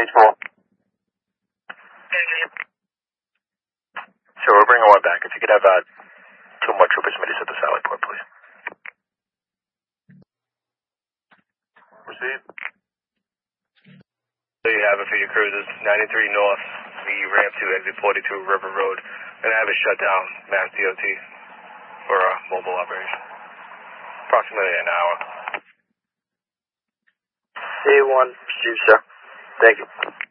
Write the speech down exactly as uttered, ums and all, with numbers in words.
four. So we're bringing one back. If you could have uh, two more troopers meet us at the satellite port, please. Proceed. There you have it for your cruisers. ninety-three north, the ramp to exit forty-two River Road. Gonna have it shut down, Mass D O T, for a mobile operation. Approximately an hour. A one, proceed, sir. Thank you.